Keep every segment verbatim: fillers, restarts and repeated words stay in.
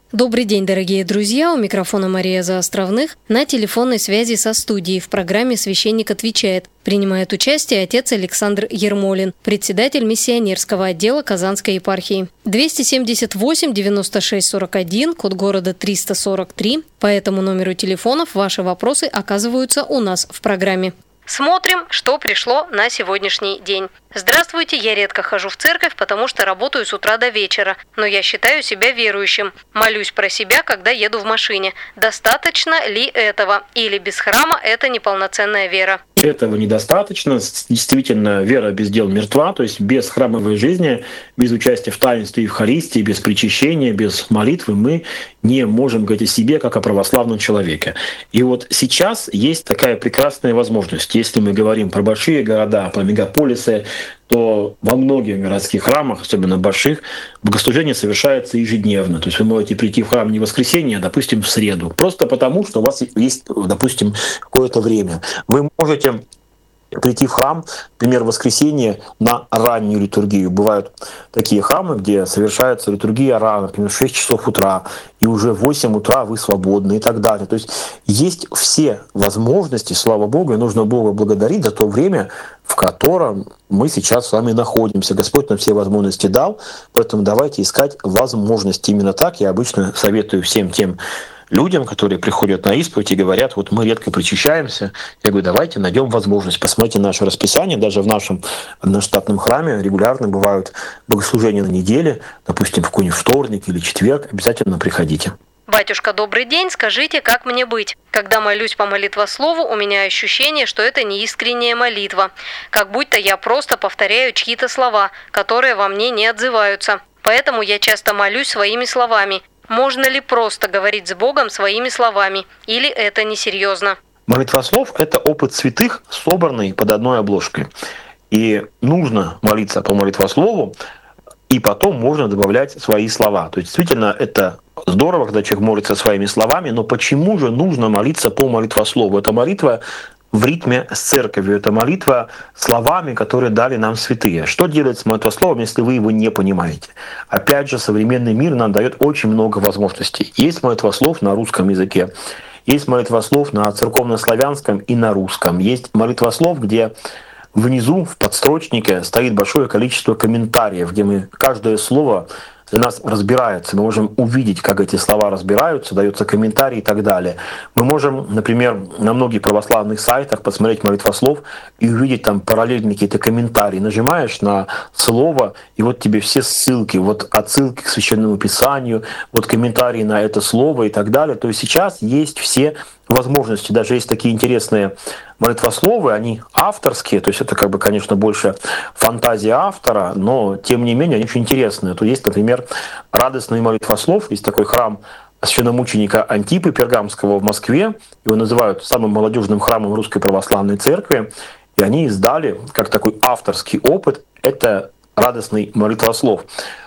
Добрый день, дорогие друзья! У микрофона Мария Заостровных. На телефонной связи со студией в программе «Священник отвечает» принимает участие отец Александр Ермолин, председатель миссионерского отдела Казанской епархии. двести семьдесят восемь девяносто шесть сорок один, код города триста сорок три. По этому номеру телефонов ваши вопросы оказываются у нас в программе. Смотрим, что пришло на сегодняшний день. Здравствуйте, я редко хожу в церковь, потому что работаю с утра до вечера, но я считаю себя верующим. Молюсь про себя, когда еду в машине. Достаточно ли этого? Или без храма это неполноценная вера? Этого недостаточно. Действительно, вера без дел мертва, то есть без храмовой жизни, без участия в таинстве Евхаристии, без причащения, без молитвы мы не можем говорить о себе как о православном человеке. И вот сейчас есть такая прекрасная возможность. Если мы говорим про большие города, про мегаполисы, то во многих городских храмах, особенно больших, богослужение совершается ежедневно. То есть вы можете прийти в храм не в воскресенье, а, допустим, в среду. Просто потому, что у вас есть, допустим, какое-то время. Вы можете прийти в храм, например, в воскресенье на раннюю литургию. Бывают такие храмы, где совершается литургия рано, например, в шесть часов утра, и уже в восемь утра вы свободны и так далее. То есть есть все возможности, слава Богу, и нужно Бога благодарить за то время, в котором мы сейчас с вами находимся. Господь нам все возможности дал, поэтому давайте искать возможности. Именно так я обычно советую всем тем людям, которые приходят на исповедь и говорят, вот мы редко причащаемся. Я говорю, давайте найдем возможность. Посмотрите наше расписание. Даже в нашем одноштатном храме регулярно бывают богослужения на неделе, допустим, в какой-нибудь вторник или четверг. Обязательно приходите. Батюшка, добрый день. Скажите, как мне быть? Когда молюсь по молитвослову, у меня ощущение, что это не искренняя молитва. Как будто я просто повторяю чьи-то слова, которые во мне не отзываются. Поэтому я часто молюсь своими словами. Можно ли просто говорить с Богом своими словами? Или это несерьезно? Молитвослов — это опыт святых, собранный под одной обложкой. И нужно молиться по молитвослову, и потом можно добавлять свои слова. То есть действительно это здорово, когда человек молится своими словами, но почему же нужно молиться по молитвослову? Это молитва в ритме с церковью. Это молитва словами, которые дали нам святые. Что делать с молитвословом, если вы его не понимаете? Опять же, современный мир нам дает очень много возможностей. Есть молитвослов на русском языке, есть молитвослов на церковнославянском и на русском. Есть молитвослов, где внизу в подстрочнике стоит большое количество комментариев, где мы каждое слово для нас разбирается. Мы можем увидеть, как эти слова разбираются, дается комментарий и так далее. Мы можем, например, на многих православных сайтах посмотреть молитвослов и увидеть там параллельные какие-то комментарии. Нажимаешь на слово, и вот тебе все ссылки, вот отсылки к Священному Писанию, вот комментарии на это слово и так далее. То есть сейчас есть все возможности. Даже есть такие интересные молитвословы, они авторские, то есть это, как бы, конечно, больше фантазия автора, но тем не менее они очень интересные. То есть, например, радостный молитвослов, есть такой храм священномученика Антипы Пергамского в Москве, его называют самым молодежным храмом Русской Православной Церкви, и они издали, как такой авторский опыт, это радостный молитвослов.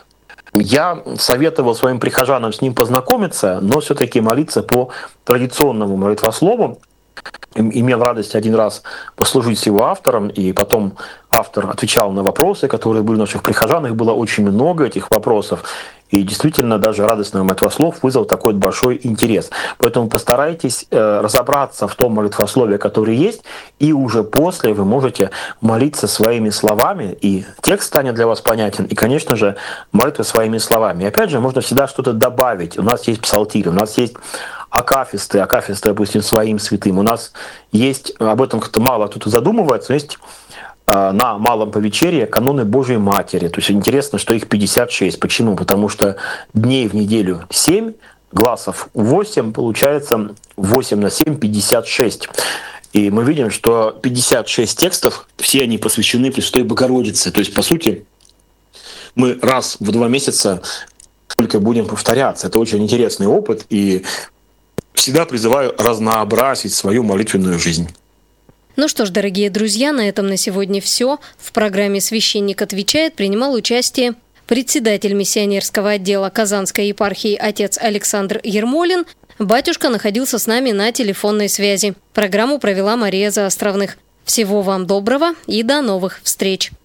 Я советовал своим прихожанам с ним познакомиться, но все-таки молиться по традиционному молитвослову. Имел радость один раз послужить с его автором, и потом автор отвечал на вопросы, которые были у наших прихожан. Их было очень много, этих вопросов. И действительно, даже радостный молитвослов вызвал такой большой интерес. Поэтому постарайтесь разобраться в том молитвослове, которое есть, и уже после вы можете молиться своими словами, и текст станет для вас понятен, и, конечно же, молитва своими словами. И опять же, можно всегда что-то добавить. У нас есть псалтирь, у нас есть акафисты, акафисты, допустим, своим святым. У нас есть, об этом как-то мало кто-то задумывается, но есть на Малом Повечерье каноны Божией Матери. То есть интересно, что их пятьдесят шесть. Почему? Потому что дней в неделю семь, гласов восемь, получается восемь на семь — пятьдесят шесть. И мы видим, что пятьдесят шесть текстов, все они посвящены Пресвятой Богородице. То есть, по сути, мы раз в два месяца только будем повторяться. Это очень интересный опыт, и всегда призываю разнообразить свою молитвенную жизнь. Ну что ж, дорогие друзья, на этом на сегодня все. В программе «Священник отвечает» принимал участие председатель миссионерского отдела Казанской епархии отец Александр Ермолин. Батюшка находился с нами на телефонной связи. Программу провела Мария Заостровных. Всего вам доброго и до новых встреч!